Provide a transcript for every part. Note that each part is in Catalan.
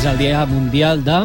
és el Dia Mundial de...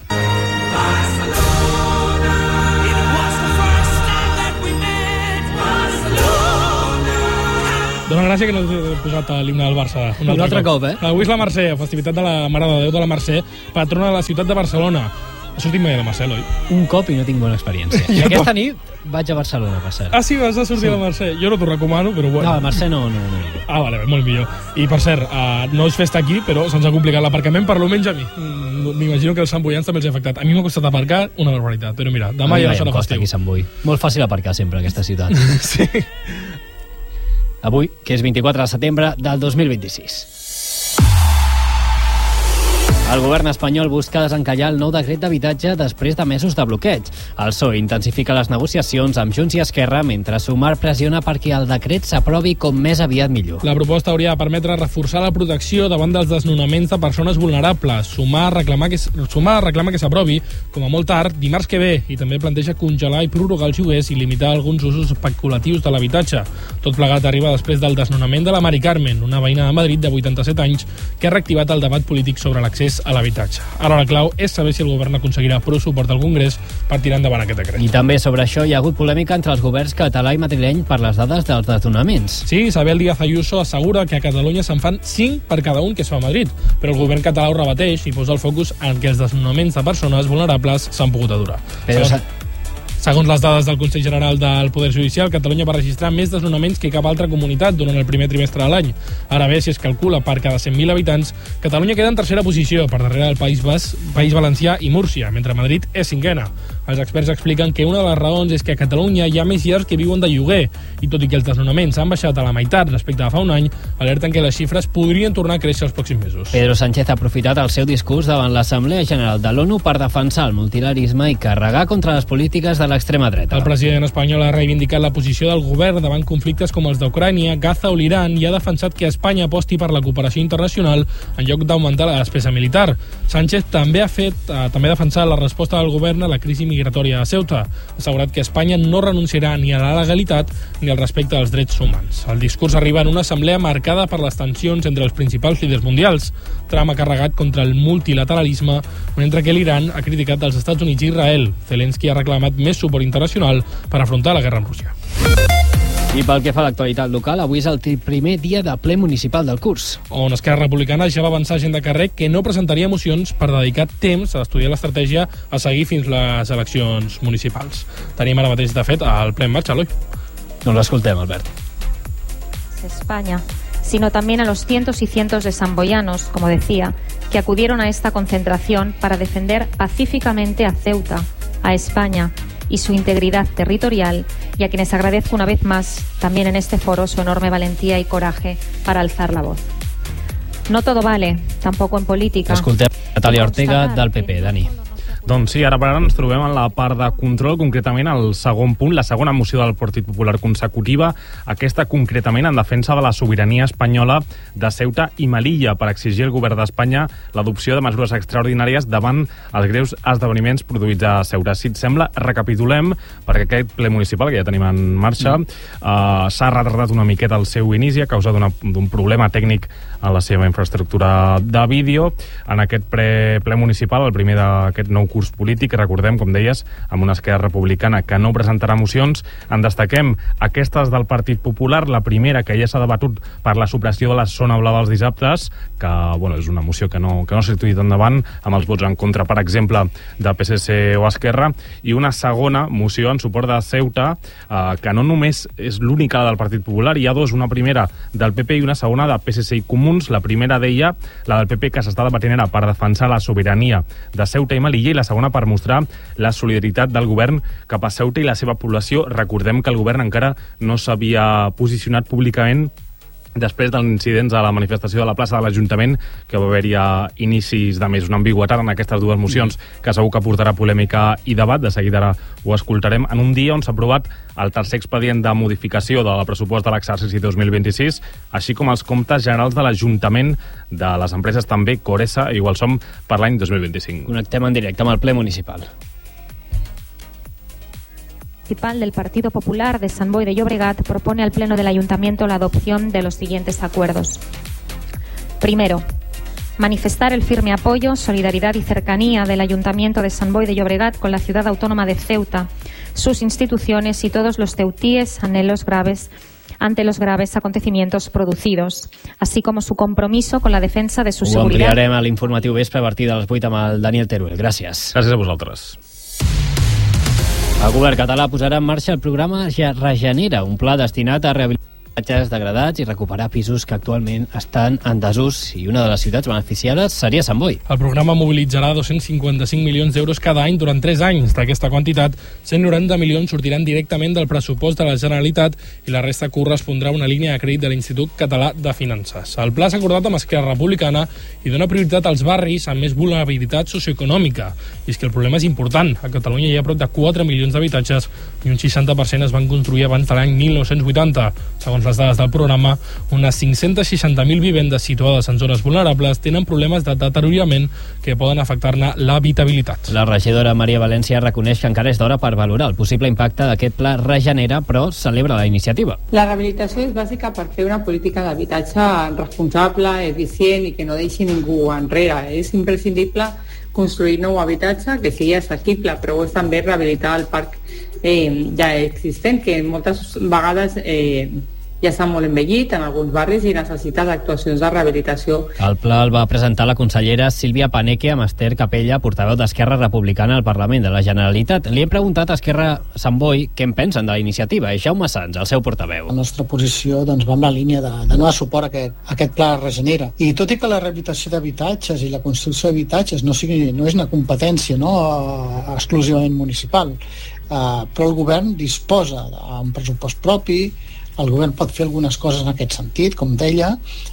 Dóna gràcia que no he posat l'himne del Barça un altre cop, eh? Avui és la Mercè, festivitat de la Mare de Déu de la Mercè, patrona de la ciutat de Barcelona. Ha sortit mai a la Mercè, oi? Un cop i no tinc bona experiència. I aquesta nit vaig a Barcelona, per cert. Ah, sí? Vas a sortir a la Mercè? Jo no t'ho recomano, però bueno. No, a la Mercè no. Ah, vale, molt millor. I per cert, no és festa aquí, però se'ns ha complicat l'aparcament, per almenys a mi. M'imagino que els santboians també els ha afectat. A mi m'ha costat aparcar una barbaritat, però mira, demà ja no serà festiu. Aquí a Sant Boi. Molt fàcil aparcar sempre a aquesta ciutat. Sí. Avui, que és 24 de setembre del 2026. El govern espanyol busca desencallar el nou decret d'habitatge després de mesos de bloqueig. El PSOE intensifica les negociacions amb Junts i Esquerra, mentre Sumar pressiona perquè el decret s'aprovi com més aviat millor. La proposta hauria de permetre reforçar la protecció davant dels desnonaments de persones vulnerables. Sumar reclama que s'aprovi, com a molt tard, dimarts que ve, i també planteja congelar i prorrogar els lloguers i limitar alguns usos especulatius de l'habitatge. Tot plegat arriba després del desnonament de la Mari Carmen, una veïna de Madrid de 87 anys, que ha reactivat el debat polític sobre l'accés a l'habitatge. Ara la clau és saber si el govern aconseguirà prou suport al Congrés per tirar endavant aquest decret. I també sobre això hi ha hagut polèmica entre els governs català i madrileny per les dades dels desnonaments. Sí, Isabel Díaz Ayuso assegura que a Catalunya se'n fan 5 per cada un que es fa a Madrid, però el govern català ho rebateix i posa el focus en que els desnonaments de persones vulnerables s'han pogut aturar. Segons les dades del Consell General del Poder Judicial, Catalunya va registrar més desnonaments que cap altra comunitat durant el primer trimestre de l'any. Ara bé, si es calcula per cada 100.000 habitants, Catalunya queda en tercera posició, per darrere del País Valencià i Múrcia, mentre Madrid és cinquena. Els experts expliquen que una de les raons és que a Catalunya hi ha més llars que viuen de lloguer, i tot i que els desnonaments han baixat a la meitat respecte a fa un any, alerten que les xifres podrien tornar a créixer els pròxims mesos. Pedro Sánchez ha aprofitat el seu discurs davant l'Assemblea General de l'ONU per defensar el multilateralisme i carregar contra les polítiques de l'extrema dreta. El president espanyol ha reivindicat la posició del govern davant conflictes com els d'Ucrània, Gaza o l'Iran i ha defensat que Espanya aposti per la cooperació internacional en lloc d'augmentar la despesa militar. Sánchez també ha defensat la resposta del govern a la crisi migratòria a Ceuta. Ha assegurat que Espanya no renunciarà ni a la legalitat ni al respecte als drets humans. El discurs arriba en una assemblea marcada per les tensions entre els principals líders mundials. Trump ha carregat contra el multilateralisme, mentre que l'Iran ha criticat els Estats Units i Israel. Zelensky ha reclamat més suport internacional per afrontar la guerra amb Rússia. I pel que fa a l'actualitat local, avui és el primer dia de ple municipal del curs, on Esquerra Republicana ja va avançar gent de carrer que no presentaria mocions per dedicar temps a estudiar l'estratègia a seguir fins les eleccions municipals. Tenim ara mateix, de fet, el ple en marxa, Eloi. Doncs l'escoltem, Albert. España, sino también a los cientos y cientos de samboyanos, como decía, que acudieron a esta concentración para defender pacíficamente a Ceuta, a España y su integridad territorial, y a quienes agradezco una vez más, también en este foro, su enorme valentía y coraje para alzar la voz. No todo vale, tampoco en política. Escoltem Natàlia Ortega del PP, Dani. Doncs sí, ara per ara ens trobem en la part de control, concretament el segon punt, la segona moció del Partit Popular consecutiva, aquesta concretament en defensa de la sobirania espanyola de Ceuta i Melilla per exigir al govern d'Espanya l'adopció de mesures extraordinàries davant els greus esdeveniments produïts a Ceuta. Si et sembla, recapitulem, perquè aquest ple municipal, que ja tenim en marxa, s'ha retardat una miqueta el seu inici a causa d'un problema tècnic en la seva infraestructura de vídeo. En aquest ple municipal, el primer d'aquest nou curs polític, recordem, com deies, amb una Esquerra Republicana que no presentarà mocions. En destaquem aquestes del Partit Popular, la primera, que ja s'ha debatut per la supressió de la zona blava dels dissabtes, que és una moció que no s'ha situat endavant, amb els vots en contra, per exemple, de PSC o Esquerra, i una segona moció en suport de Ceuta, que no només és l'única del Partit Popular, hi ha dos, una primera del PP i una segona de PSC i Comuns. La primera d'ella, la del PP, que s'està debatent ara per defensar la sobirania de Ceuta i Melilla, i la segona per mostrar la solidaritat del govern cap a Ceuta i la seva població. Recordem que el govern encara no s'havia posicionat públicament després dels incidents a la manifestació de la plaça de l'Ajuntament, que va haver-hi a inicis de mes. Una ambigüitat en aquestes dues mocions que segur que portarà polèmica i debat. De seguida ara ho escoltarem. En un dia on s'ha aprovat el tercer expedient de modificació del pressupost de l'exercici 2026, així com els comptes generals de l'Ajuntament, de les empreses també, Coresa i Igualsom, per l'any 2025. Connectem en directe amb el ple municipal. Del Partido Popular de Sant Boi de Llobregat propone al Pleno del Ayuntamiento la adopción de los siguientes acuerdos. Primero, Manifestar el firme apoyo, solidaridad y cercanía del Ayuntamiento de Sant Boi de Llobregat con la ciudad autónoma de Ceuta, sus instituciones y todos los ceutíes ante los graves acontecimientos producidos, así como su compromiso con la defensa de su seguridad. Ho ampliarem a l'informatiu vespre a partir de les 8 amb el Daniel Teruel. Gràcies. Gràcies a vosaltres. El govern català posarà en marxa el programa Regenera, un pla destinat a rehabilitar habitatges degradats i recuperar pisos que actualment estan en desús, i una de les ciutats beneficiades seria Sant Boi. El programa mobilitzarà 255 milions d'euros cada any durant 3 anys. D'aquesta quantitat, 190 milions sortiran directament del pressupost de la Generalitat i la resta correspondrà a una línia de crèdit de l'Institut Català de Finances. El pla s'ha acordat amb Esquerra Republicana i dona prioritat als barris amb més vulnerabilitat socioeconòmica. I és que el problema és important. A Catalunya hi ha prop de 4 milions d'habitatges i un 60% es van construir abans de l'any 1980. Segons les dades del programa, unes 560.000 vivendes situades en zones vulnerables tenen problemes de deteriorament que poden afectar-ne l'habitabilitat. La regidora Maria València reconeix que encara és d'hora per valorar el possible impacte d'aquest pla Regenera, però celebra la iniciativa. La rehabilitació és bàsica per fer una política d'habitatge responsable, eficient i que no deixi ningú enrere. És imprescindible construir nou habitatge que sigui assequible, però és també rehabilitar el parc ja existent, que moltes vegades ja està molt envellit en alguns barris i necessita d'actuacions de rehabilitació. El pla el va presentar la consellera Sílvia Paneque amb Esther Capella, portaveu d'Esquerra Republicana al Parlament de la Generalitat. Li hem preguntat a Esquerra Sant Boi què en pensen de la iniciativa, i Jaume Sans, el seu portaveu. La nostra posició va en la línia de donar suport a aquest pla Regenera. I tot i que la rehabilitació d'habitatges i la construcció d'habitatges no és una competència exclusivament municipal, però el govern disposa d'un pressupost propi. El govern pot fer algunes coses en aquest sentit, com deia,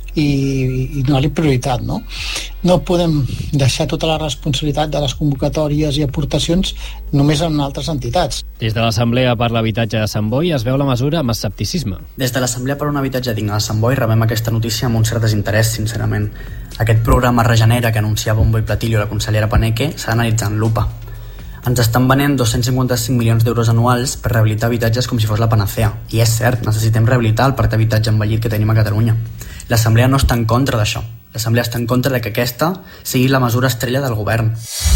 i donar-li prioritat, no? No podem deixar tota la responsabilitat de les convocatòries i aportacions només en altres entitats. Des de l'Assemblea per l'Habitatge de Sant Boi es veu la mesura amb escepticisme. Des de l'Assemblea per un habitatge digne de Sant Boi rebem aquesta notícia amb un cert desinterès, sincerament. Aquest programa Regenera que anunciava Bombo i Platillo la consellera Paneque s'ha d'analitzar en lupa. Ens estan venent 255 milions d'euros anuals per rehabilitar habitatges com si fos la panacea. I és cert, necessitem rehabilitar el parc d'habitatge envellit que tenim a Catalunya. L'Assemblea no està en contra d'això. L'Assemblea està en contra de que aquesta sigui la mesura estrella del govern.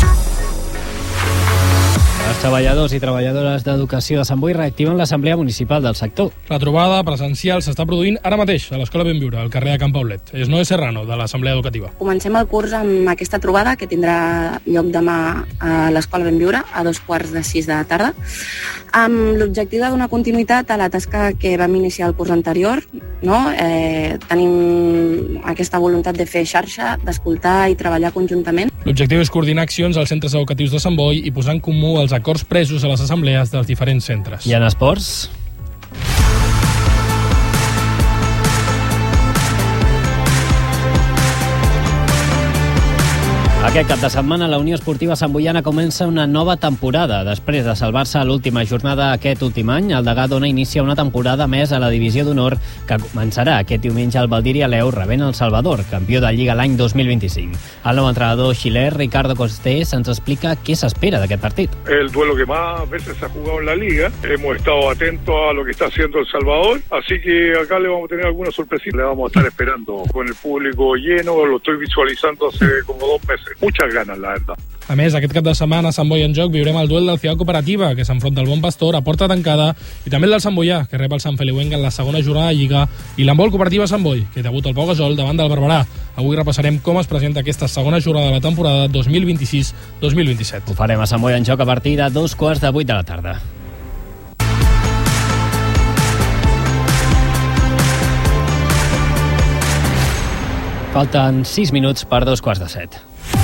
Els treballadors i treballadores d'Educació de Sant Boi reactiven l'Assemblea Municipal del sector. La trobada presencial s'està produint ara mateix a l'Escola Benviure, al carrer de Can Paulet. És Noé Serrano, de l'Assemblea Educativa. Comencem el curs amb aquesta trobada que tindrà lloc demà a l'Escola Benviure a 5:45 de la tarda, amb l'objectiu de donar continuïtat a la tasca que vam iniciar el curs anterior. Tenim aquesta voluntat de fer xarxa, d'escoltar i treballar conjuntament. L'objectiu és coordinar accions als centres educatius de Sant Boi i posar en comú els acords presos a les assemblees dels diferents centres. I en esports? Aquest cap de setmana la Unió Esportiva Santboiana comença una nova temporada. Després de salvar-se a l'última jornada aquest últim any, el degà dona inici a una temporada més a la Divisió d'Honor que començarà aquest diumenge al Valdir i Aleu rebent el Salvador, campió de Lliga l'any 2025. El nou entrenador xilè, Ricardo Costés, ens explica què s'espera d'aquest partit. El duelo que más veces ha jugado en la Liga. Hemos estado atentos a lo que está haciendo el Salvador, así que acá le vamos a tener alguna sorpresita. Le vamos a estar esperando con el público lleno, lo estoy visualizando hace como 2 meses. Muchas ganas, la verdad. A més, aquest cap de setmana a Sant Boi en Joc viurem el duel del Ciutat Cooperativa, que s'enfronta al Bon Pastor a porta tancada, i també el del Sant Boià, que rep el Sant Feliuenc en la segona jornada de Lliga, i l'handbol Cooperativa Sant Boi, que debuta el Pau Gasol davant del Barberà. Avui repassarem com es presenta aquesta segona jornada de la temporada 2026-2027. Ho farem a Sant Boi en Joc a partir de 7:15 de la tarda. Falten 6 minuts per 7:15.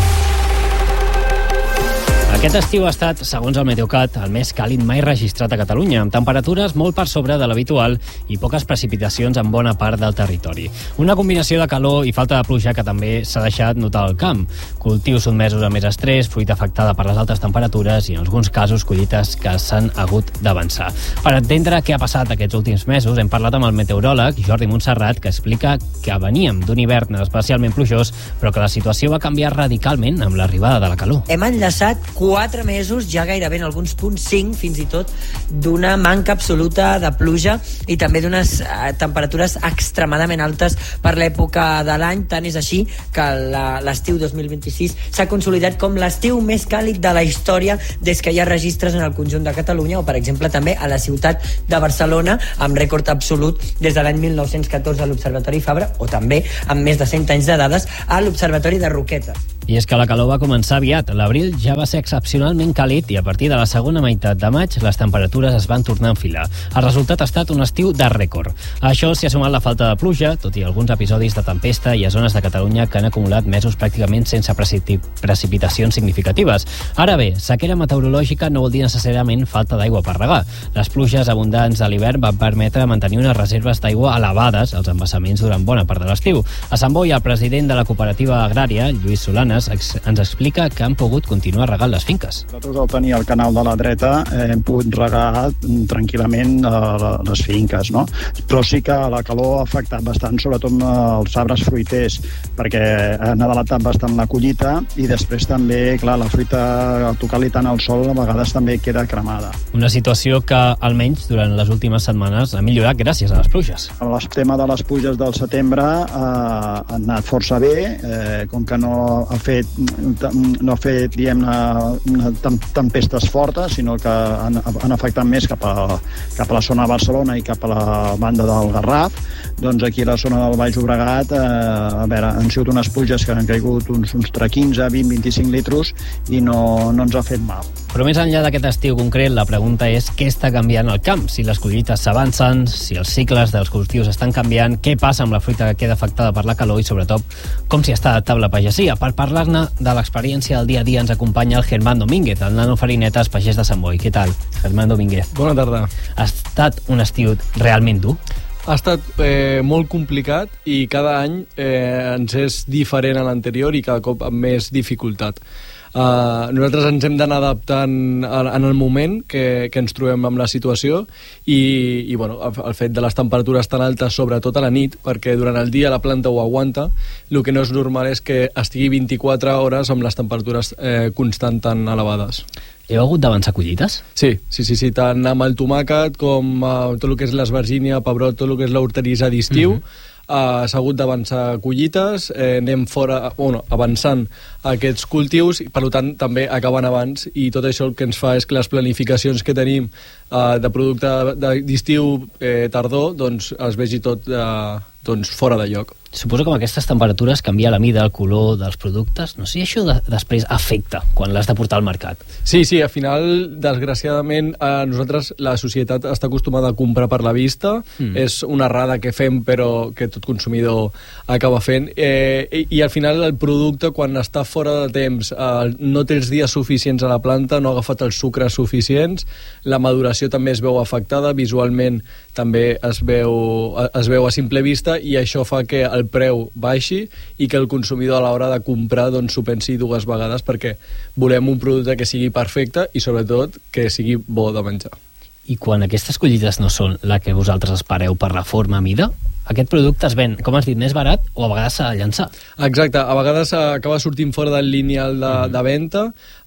Aquest estiu ha estat, segons el Meteocat, el més càlid mai registrat a Catalunya, amb temperatures molt per sobre de l'habitual i poques precipitacions en bona part del territori. Una combinació de calor i falta de pluja que també s'ha deixat notar al camp. Cultius sotmesos a més estrès, fruita afectada per les altes temperatures i, en alguns casos, collites que s'han hagut d'avançar. Per entendre què ha passat aquests últims mesos, hem parlat amb el meteoròleg Jordi Montserrat, que explica que veníem d'un hivern especialment plujós, però que la situació va canviar radicalment amb l'arribada de la calor. Hem enllaçat 4 mesos, ja gairebé en alguns punts 5 fins i tot, d'una manca absoluta de pluja i també d'unes temperatures extremadament altes per l'època de l'any. Tant és així que l'estiu 2026 s'ha consolidat com l'estiu més càlid de la història des que hi ha registres en el conjunt de Catalunya o, per exemple, també a la ciutat de Barcelona, amb rècord absolut des de l'any 1914 a l'Observatori Fabra, o també amb més de 100 anys de dades a l'Observatori de Roquetes. I és que la calor va començar aviat. L'abril ja va ser excepcionalment càlid i a partir de la segona meitat de maig les temperatures es van tornar a enfilar. El resultat ha estat un estiu de rècord. A això s'hi ha sumat la falta de pluja, tot i alguns episodis de tempesta i a zones de Catalunya que han acumulat mesos pràcticament sense precipitacions significatives. Ara bé, sequera meteorològica no vol dir necessàriament falta d'aigua per regar. Les pluges abundants de l'hivern van permetre mantenir unes reserves d'aigua elevades als embassaments durant bona part de l'estiu. A Sant Boi, el president de la cooperativa agrària, Lluís Solanas, ens explica que han pogut continuar regant les finques. Nosaltres, al tenir el canal de la dreta, hem pogut regar tranquil·lament les finques, no? Però sí que la calor ha afectat bastant, sobretot els arbres fruiters, perquè han adelatat bastant la collita i després també, clar, la fruita, al tocar-li tant al sol, a vegades també queda cremada. Una situació que, almenys durant les últimes setmanes, ha millorat gràcies a les pluges. El tema de les pluges del setembre ha anat força bé, com que no ha fet diguem-ne, tempestes fortes, sinó que han afectat més cap a la zona de Barcelona i cap a la banda del Garraf. Doncs aquí a la zona del Baix Llobregat, a veure, han sigut unes pluges que han caigut uns entre 15, 20, 25 litres i no ens ha fet mal. Però més enllà d'aquest estiu concret, la pregunta és què està canviant al camp, si les collites s'avancen, si els cicles dels cultius estan canviant, què passa amb la fruita que queda afectada per la calor i, sobretot, com s'hi està adaptant la pagesia. Per parlar-ne de l'experiència del dia a dia ens acompanya el Germán Domínguez, el nano farinetes pagès de Sant Boi. Què tal, Germán Domínguez? Bona tarda. Ha estat un estiu realment dur? Ha estat molt complicat i cada any ens és diferent a l'anterior i cada cop amb més dificultat. Nosaltres ens hem d'anar adaptant en el moment que ens trobem amb la situació i bueno, el fet de les temperatures tan altes, sobretot a la nit, perquè durant el dia la planta ho aguanta, el que no és normal és que estigui 24 hores amb les temperatures constant tan elevades. Heu hagut d'avançar collites? Sí, tant amb el tomàquet com tot el que és l'esvergínia, pebrot, tot el que és l'hortalissa d'estiu. S'ha hagut d'avançar collites, anem avançant aquests cultius i per tant també acaben abans, i tot això el que ens fa és que les planificacions que tenim de producte d'estiu tardor doncs es vegi tot fora de lloc. Suposo que amb aquestes temperatures canvia la mida, el color dels productes. No sé si això després afecta quan l'has de portar al mercat. Sí, al final, desgraciadament, nosaltres, la societat està acostumada a comprar per la vista. És una errada que fem, però que tot consumidor acaba fent. I al final el producte, quan està fora de temps, no té els dies suficients a la planta, no ha agafat els sucres suficients, la maduració també es veu afectada, visualment també es veu a simple vista, i això fa que el preu baixi i que el consumidor a l'hora de comprar doncs s'ho pensi dues vegades, perquè volem un producte que sigui perfecte i sobretot que sigui bo de menjar. I quan aquestes collites no són la que vosaltres espereu per la forma, mida, aquest producte es ven, com has dit, més barat o a vegades s'ha de llançar? Exacte, a vegades acaba sortint fora del lineal de venda.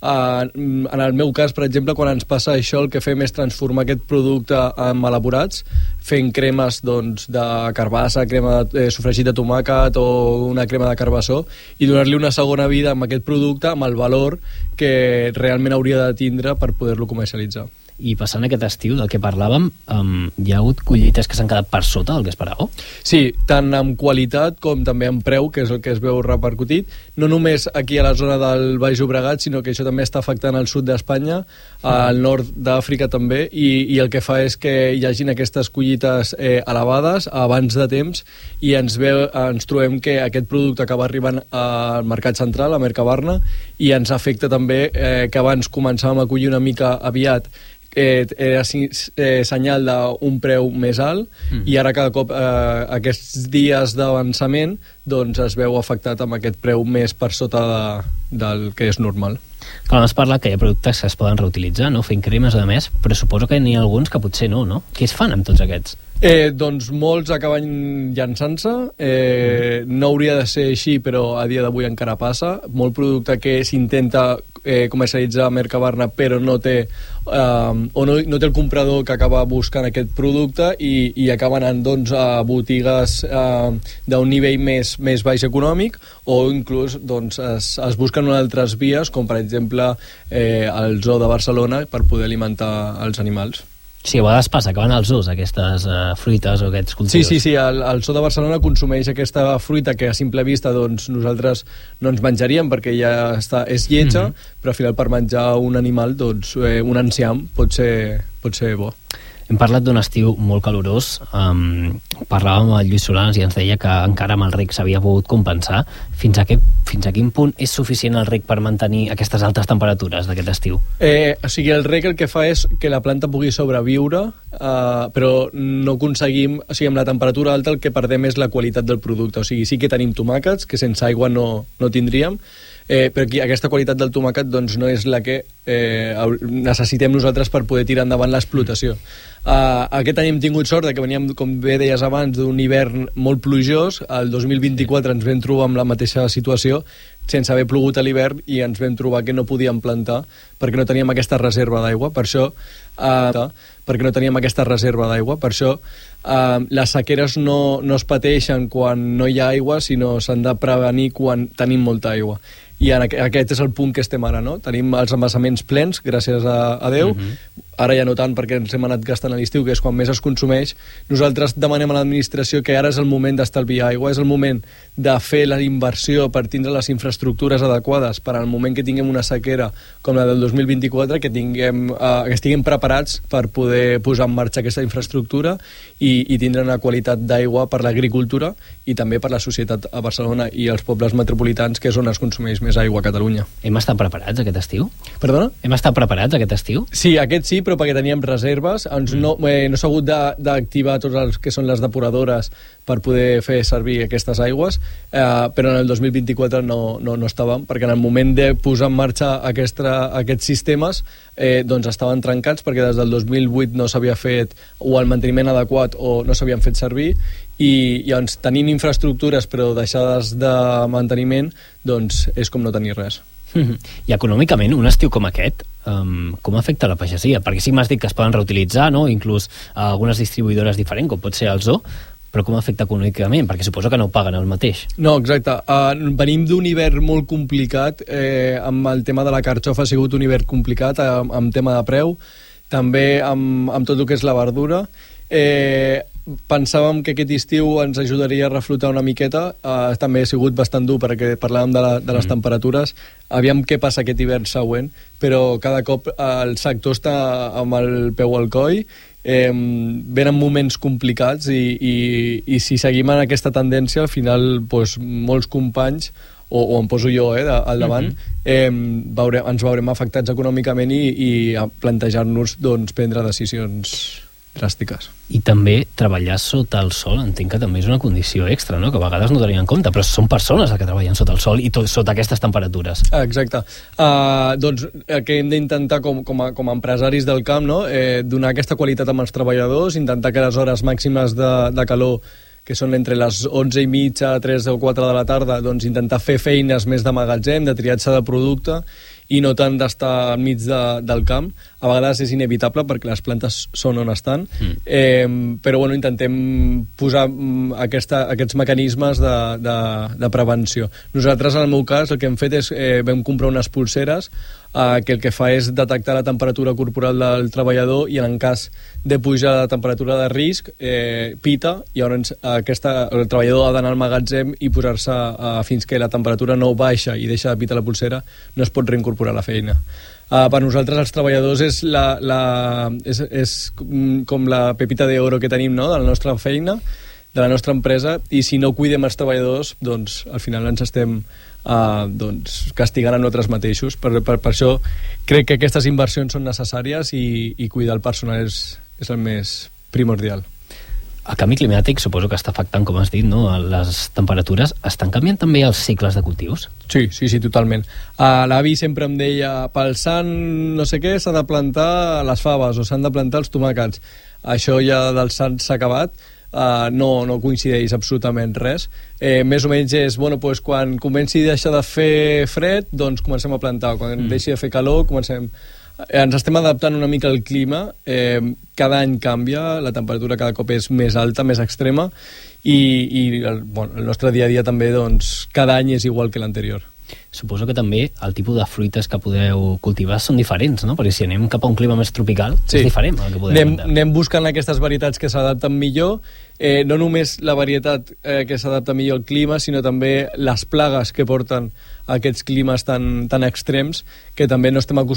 En el meu cas, per exemple, quan ens passa això, el que fem és transformar aquest producte en elaborats, fent cremes de carbassa, crema sofregit de tomàquet o una crema de carbassó, i donar-li una segona vida amb aquest producte, amb el valor que realment hauria de tindre per poder-lo comercialitzar. I passant aquest estiu del que parlàvem, hi ha hagut collites que s'han quedat per sota del que esperàveu? Sí, tant en qualitat com també en preu, que és el que es veu repercutit, no només aquí a la zona del Baix Llobregat, sinó que això també està afectant al sud d'Espanya, al nord d'Àfrica també, i el que fa és que hi hagin aquestes collites elevades abans de temps, i ens trobem que aquest producte acaba arribant al mercat central, a Mercabarna, i ens afecta també que abans començàvem a collir una mica aviat, era senyal d'un preu més alt, i ara cada cop aquests dies d'avançament doncs es veu afectat amb aquest preu més per sota del que és normal. Clar, es parla que hi ha productes que es poden reutilitzar, no? Fent cremes, a més, però suposo que n'hi ha alguns que potser no, no? Què es fan amb tots aquests? Doncs molts acaben llançant-se, no hauria de ser així, però a dia d'avui encara passa. Molt producte que s'intenta comercialitzar a Mercabarna, però no té no té el comprador que acaba buscant aquest producte i acaba anant doncs, a botigues d'un nivell més baix econòmic, o inclús doncs, es busquen altres vies, com per exemple el zoo de Barcelona, per poder alimentar els animals. Sí, a vegades passa que van als zoos aquestes fruites o aquests cultius. Sí, el zoo de Barcelona consumeix aquesta fruita que a simple vista doncs, nosaltres no ens menjaríem perquè ja és lletja, però al final per menjar un animal, doncs, un enciam pot ser bo. Hem parlat d'un estiu molt calorós, parlàvem amb el Lluís Solans i ens deia que encara amb el reg s'havia pogut compensar. Fins a quin punt és suficient el reg per mantenir aquestes altes temperatures d'aquest estiu? O sigui, el reg el que fa és que la planta pugui sobreviure, però no aconseguim, o sigui, amb la temperatura alta el que perdem és la qualitat del producte. O sigui, sí que tenim tomàquets, que sense aigua no tindríem, però aquí aquesta qualitat del tomàquet doncs, no és la que necessitem nosaltres per poder tirar endavant l'explotació. Aquest any hem tingut sort que veníem, com bé deies abans, d'un hivern molt plujós. El 2024 ens vam trobar amb la mateixa situació, sense haver plogut a l'hivern, i ens vam trobar que no podíem plantar perquè no teníem aquesta reserva d'aigua. Per això les sequeres no es pateixen quan no hi ha aigua, sinó s'han de prevenir quan tenim molta aigua. I aquest és el punt que estem ara, no? Tenim els embassaments plens, gràcies a Déu. Ara ja no tant, perquè ens hem anat gastant a l'estiu, que és quan més es consumeix. Nosaltres demanem a l'administració que ara és el moment d'estalviar aigua, és el moment de fer la inversió per tindre les infraestructures adequades per al moment que tinguem una sequera com la del 2024, que estiguem preparats per poder posar en marxa aquesta infraestructura i tindre una qualitat d'aigua per l'agricultura i també per la societat a Barcelona i els pobles metropolitans, que és on es consumeix més aigua a Catalunya. Hem estat preparats aquest estiu? Perdona? Hem estat preparats aquest estiu? Sí, aquest sí, però perquè teníem reserves. No s'ha hagut d'activar tots els que són les depuradores per poder fer servir aquestes aigües, però en el 2024 no estàvem, perquè en el moment de posar en marxa aquests sistemes doncs estaven trencats, perquè des del 2008 no s'havia fet o el manteniment adequat o no s'havien fet servir, i llavors tenint infraestructures però deixades de manteniment, doncs és com no tenir res. I econòmicament, un estiu com aquest, com afecta la pagesia? Perquè sí que m'has dit que es poden reutilitzar, no? Inclús algunes distribuïdores diferents, com pot ser el zoo, però com afecta econòmicament? Perquè suposo que no ho paguen el mateix. No, exacte. Venim d'un hivern molt complicat, amb el tema de la carxofa ha sigut un hivern complicat, amb tema de preu, també amb tot el que és la verdura. Pensàvem que aquest estiu ens ajudaria a reflotar una miqueta, també ha sigut bastant dur perquè parlàvem de les temperatures. Aviam què passa aquest hivern següent, però cada cop el sector està amb el peu al coll, venen moments complicats i si seguim en aquesta tendència, al final doncs, molts companys, o em poso jo al davant, ens veurem afectats econòmicament i plantejar-nos doncs, prendre decisions dràstiques. I també treballar sota el sol, entenc que també és una condició extra, no? Que a vegades no tenien en compte, però són persones que treballen sota el sol i sota aquestes temperatures. Exacte. Doncs el que hem d'intentar com a empresaris del camp, no? Donar aquesta qualitat amb els treballadors, intentar que les hores màximes de calor, que són entre les 11:30, 3 o 4 de la tarda, doncs intentar fer feines més de magatzem, de triatge de producte, i no tant d'estar enmig del camp. A vegades és inevitable perquè les plantes són on estan, però bueno, intentem posar aquests mecanismes de prevenció. Nosaltres, en el meu cas, el que hem fet és vam comprar unes pulseres que el que fa és detectar la temperatura corporal del treballador i en cas de pujar la temperatura de risc pita, i llavors el treballador ha d'anar al magatzem i posar-se fins que la temperatura no baixa i deixa de pitar la pulsera, no es pot reincorporar a la feina. Per nosaltres els treballadors és com la pepita d'oro que tenim, no?, de la nostra feina, de la nostra empresa, i si no cuidem els treballadors, doncs al final ens estem castigant a nosaltres mateixos. Per això crec que aquestes inversions són necessàries i cuidar el personal és el més primordial. El canvi climàtic suposo que està afectant, com has dit, no? Les temperatures. Estan canviant també els cicles de cultius? Sí, totalment. L'avi sempre em deia, pel sant no sé què s'ha de plantar les faves o s'han de plantar els tomàquets. Això ja del sant s'ha acabat. No coincideix absolutament res. Més o menys és, quan comenci a deixar de fer fred, doncs comencem a plantar. Quan deixi de fer calor, comencem... Ens estem adaptant una mica al clima, cada any canvia, la temperatura cada cop és més alta, més extrema, i el nostre dia a dia també, doncs, cada any és igual que l'anterior. Suposo que també el tipus de fruites que podeu cultivar són diferents, no? Perquè si anem cap a un clima més tropical, és diferent el que podem plantar. Anem buscant aquestes varietats que s'adapten millor, no només la varietat que s'adapta millor al clima, sinó també les plagues que porten aquests climes tan extrems, que també no estem acostumats